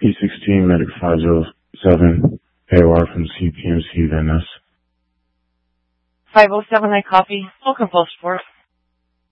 E16 Medic 507, AOR from CPMC Van Ness. 507, I copy. Looking for support.